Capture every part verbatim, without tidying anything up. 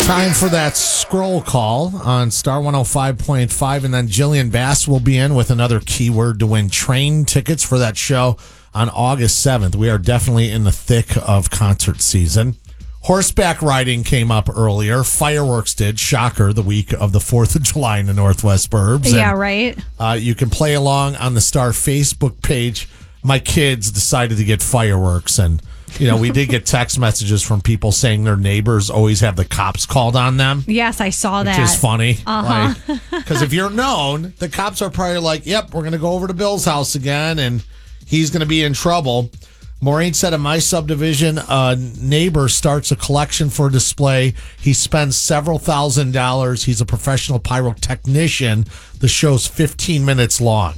Time for that scroll call on Star one oh five point five, and then Jillian Bass will be in with another keyword to win train tickets for that show on August seventh. We are definitely in the thick of concert season. Horseback riding came up earlier. Fireworks did. Shocker, the week of the fourth of July in the Northwest Burbs. Yeah, and, right. Uh, you can play along on the Star Facebook page. My kids decided to get fireworks, and you know, we did get text messages from people saying their neighbors always have the cops called on them. Yes, I saw that. Which is funny. Uh-huh. Because like, if you're known, the cops are probably like, yep, we're going to go over to Bill's house again, and he's going to be in trouble. Maureen said in my subdivision, a neighbor starts a collection for a display. He spends several thousand dollars. He's a professional pyrotechnician. The show's fifteen minutes long.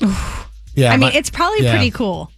Yeah, I mean, my, it's probably yeah. pretty cool.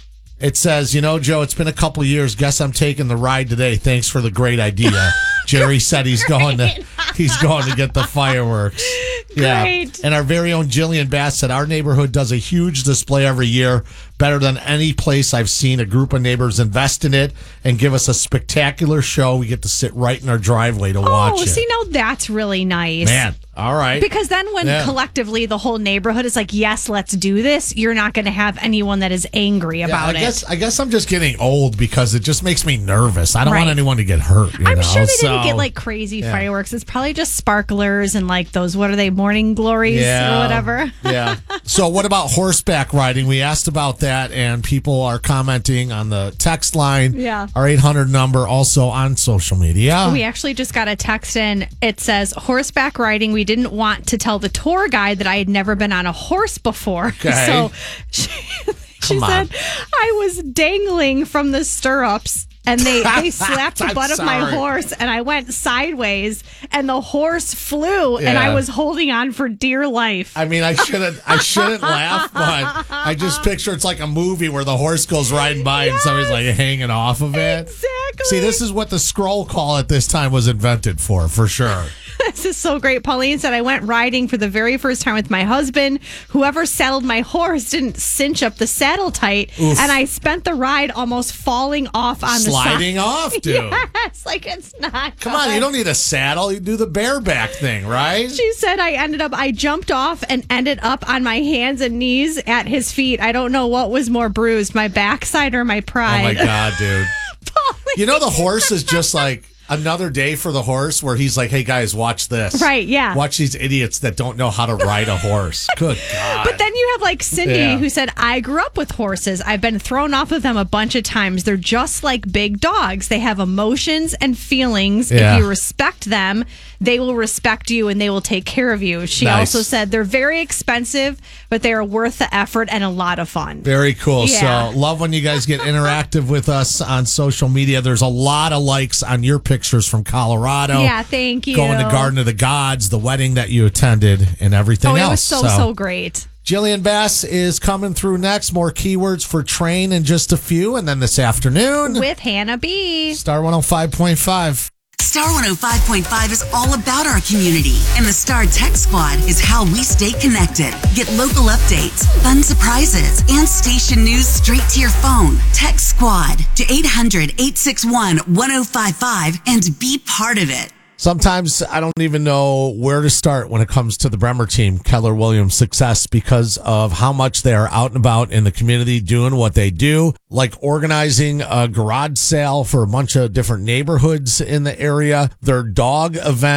It says, you know, Joe, it's been a couple years. Guess I'm taking the ride today. Thanks for the great idea. Jerry said he's going to he's going to get the fireworks. Yeah. Great. And our very own Jillian Bass said our neighborhood does a huge display every year, better than any place I've seen. A group of neighbors invest in it and give us a spectacular show. We get to sit right in our driveway to watch Oh, it. see, now that's really nice. Man, all right. Because then when Yeah. collectively the whole neighborhood is like, yes, let's do this, you're not going to have anyone that is angry Yeah, about I guess, it. I guess I'm just getting old because it just makes me nervous. I don't Right. want anyone to get hurt. You I'm know? sure they so, didn't get like crazy yeah. fireworks. It's probably just sparklers and like those, what are they, morning glories or whatever. Yeah. So what about horseback riding? We asked about that, and people are commenting on the text line. Yeah. Our eight hundred number, also on social media. We actually just got a text in. It says, horseback riding. We didn't want to tell the tour guide that I had never been on a horse before. Okay. So she, she Come on. said, I was dangling from the stirrups. And they, they slapped the I'm butt of my sorry. horse, and I went sideways, and the horse flew, and I Yeah. was holding on for dear life. I mean, I shouldn't, I shouldn't laugh, but I just picture it's like a movie where the horse goes riding by and somebody's like hanging off of it. Exactly. See, this is what the scroll call at this time was invented for, for sure. This is so great. Pauline said, I went riding for the very first time with my husband. Whoever saddled my horse didn't cinch up the saddle tight, Oof. and I spent the ride almost falling off on Sliding the side. off, dude. Yes, like it's not. Come on, you don't need a saddle. You do the bareback thing, right? She said, I ended up, I jumped off and ended up on my hands and knees at his feet. I don't know what was more bruised, my backside or my Oh pride. my God, dude. Pauline. You know, the horse is just like another day for the horse where he's like, hey, guys, watch this. Right, yeah. Watch these idiots that don't know how to ride a horse. Good God. But then you have like Cindy Yeah. who said, I grew up with horses. I've been thrown off of them a bunch of times. They're just like big dogs. They have emotions and feelings. Yeah. If you respect them, they will respect you and they will take care of you. She Nice. also said they're very expensive, but they are worth the effort and a lot of fun. Very cool. Yeah. So love when you guys get interactive with us on social media. There's a lot of likes on your pictures from Colorado. Yeah, thank you. Going to Garden of the Gods, the wedding that you attended, and everything Oh, else. it was so, so great. Jillian Bass is coming through next. More keywords for train in just a few. And then this afternoon, With Hannah B. Star one oh five point five. Star one oh five point five is all about our community, and the Star Tech Squad is how we stay connected. Get local updates, fun surprises, and station news straight to your phone. Tech Squad to eight hundred, eight six one, one oh five five and be part of it. Sometimes I don't even know where to start when it comes to the Bremer team, Keller Williams' success, because of how much they are out and about in the community doing what they do, like organizing a garage sale for a bunch of different neighborhoods in the area, their dog event.